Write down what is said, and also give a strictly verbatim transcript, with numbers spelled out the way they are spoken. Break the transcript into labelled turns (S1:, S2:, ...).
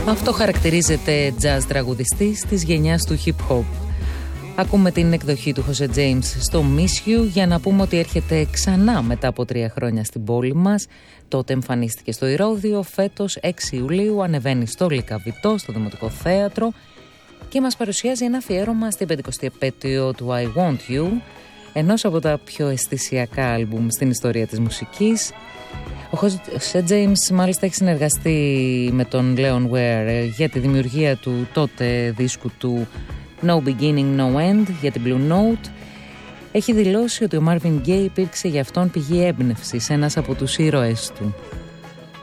S1: Αυτό χαρακτηρίζεται jazz τραγουδιστής της γενιάς του hip hop. Ακούμε την εκδοχή του Jose James στο Miss You για να πούμε ότι έρχεται ξανά μετά από τρία χρόνια στην πόλη μας. Τότε εμφανίστηκε στο Ηρώδειο, φέτος έξι Ιουλίου ανεβαίνει στο Λυκαβητό, στο Δημοτικό Θέατρο και μας παρουσιάζει ένα αφιέρωμα στην πεντηκοστή επέτειο του I Want You, ενός από τα πιο αισθησιακά άλμπουμ στην ιστορία της μουσικής. Ο Jose James μάλιστα έχει συνεργαστεί με τον Leon Ware για τη δημιουργία του τότε δίσκου του No Beginning, No End για την Blue Note. Έχει δηλώσει ότι ο Marvin Gaye υπήρξε για αυτόν πηγή έμπνευσης, ένας από τους ήρωες του.